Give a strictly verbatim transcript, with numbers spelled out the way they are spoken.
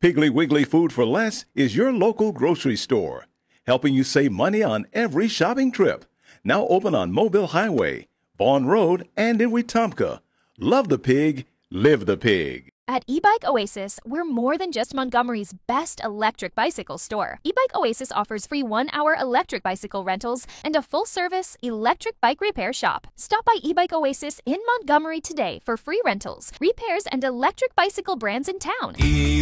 Piggly Wiggly Food for Less is your local grocery store, helping you save money on every shopping trip. Now open on Mobile Highway, Vaughn Road, and in Wetumpka. Love the pig, live the pig. At eBike Oasis, we're more than just Montgomery's best electric bicycle store. eBike Oasis offers free one-hour electric bicycle rentals and a full-service electric bike repair shop. Stop by eBike Oasis in Montgomery today for free rentals, repairs, and electric bicycle brands in town. E